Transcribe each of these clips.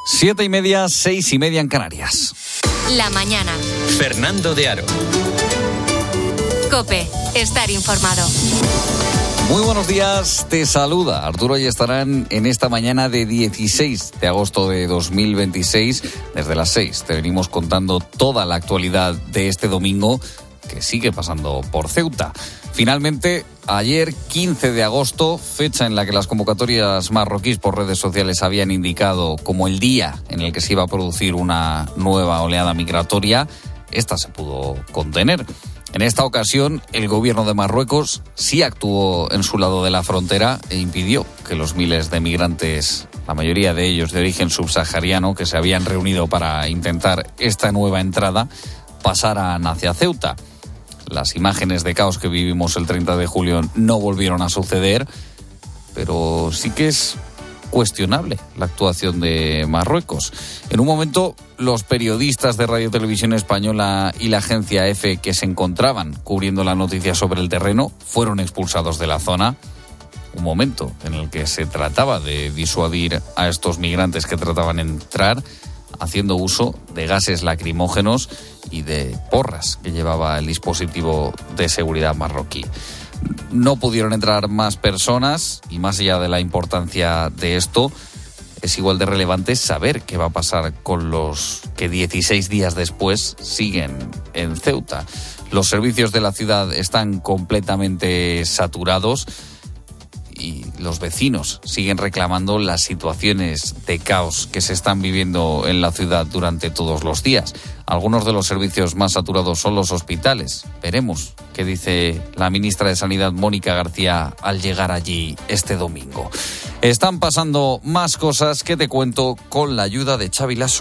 7:30, 6:30 en Canarias. La mañana. Fernando de Aro. COPE. Estar informado. Muy buenos días, te saluda Arturo Ayestarán en esta mañana de 16 de agosto de 2026. Desde las 6 te venimos contando toda la actualidad de este domingo que sigue pasando por Ceuta. Finalmente, ayer 15 de agosto, fecha en la que las convocatorias marroquíes por redes sociales habían indicado como el día en el que se iba a producir una nueva oleada migratoria, esta se pudo contener. En esta ocasión, el gobierno de Marruecos sí actuó en su lado de la frontera e impidió que los miles de migrantes, la mayoría de ellos de origen subsahariano, que se habían reunido para intentar esta nueva entrada, pasaran hacia Ceuta. Las imágenes de caos que vivimos el 30 de julio no volvieron a suceder, pero sí que es cuestionable la actuación de Marruecos. En un momento, los periodistas de Radio Televisión Española y la agencia EFE que se encontraban cubriendo la noticia sobre el terreno fueron expulsados de la zona. Un momento en el que se trataba de disuadir a estos migrantes que trataban de entrar, haciendo uso de gases lacrimógenos y de porras que llevaba el dispositivo de seguridad marroquí. No pudieron entrar más personas y más allá de la importancia de esto, es igual de relevante saber qué va a pasar con los que 16 días después siguen en Ceuta. Los servicios de la ciudad están completamente saturados y los vecinos siguen reclamando las situaciones de caos que se están viviendo en la ciudad durante todos los días. Algunos de los servicios más saturados son los hospitales. Veremos qué dice la ministra de Sanidad, Mónica García, al llegar allí este domingo. Están pasando más cosas que te cuento con la ayuda de Xavi Lasso.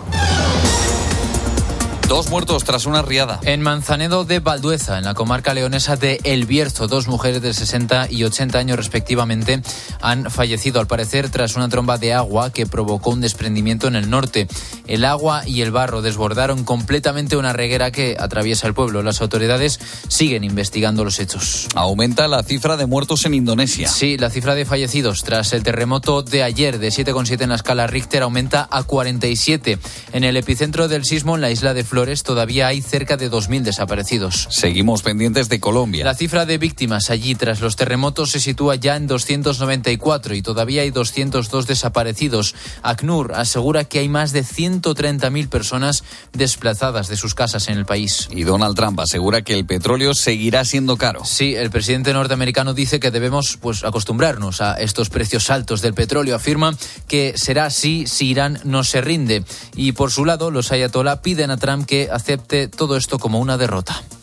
2 muertos tras una riada. En Manzanedo de Valdueza, en la comarca leonesa de El Bierzo, 2 mujeres de 60 y 80 años respectivamente han fallecido, al parecer, tras una tromba de agua que provocó un desprendimiento en el norte. El agua y el barro desbordaron completamente una reguera que atraviesa el pueblo. Las autoridades siguen investigando los hechos. Aumenta la cifra de muertos en Indonesia. Sí, la cifra de fallecidos tras el terremoto de ayer de 7,7 en la escala Richter aumenta a 47. En el epicentro del sismo, en la isla de Flores, todavía hay cerca de 2.000 desaparecidos. Seguimos pendientes de Colombia. La cifra de víctimas allí tras los terremotos se sitúa ya en 294 y todavía hay 202 desaparecidos. ACNUR asegura que hay más de 130.000 personas desplazadas de sus casas en el país. Y Donald Trump asegura que el petróleo seguirá siendo caro. Sí, el presidente norteamericano dice que debemos acostumbrarnos a estos precios altos del petróleo. Afirma que será así si Irán no se rinde. Y por su lado, los ayatolá piden a Trump que acepte todo esto como una derrota.